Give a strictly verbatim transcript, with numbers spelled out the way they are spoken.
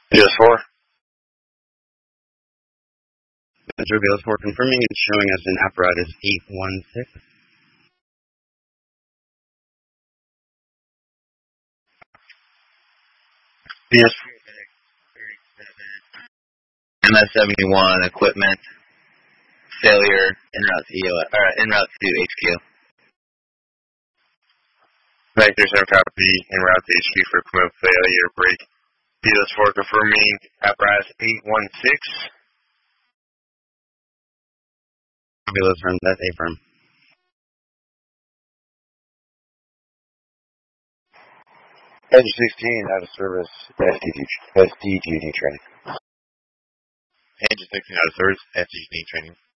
B S four. Metro B S four confirming it's showing us an apparatus eight one six. B S M S seventy-one equipment failure en route to E O S, or en route to H Q. Vector seven copy en route to H Q for equipment failure break. B S four confirming apparatus eight one six. Fabulous firm, that's A firm. Edge sixteen out of service, S D G D training. Engine sixteen out of service, S D G D training.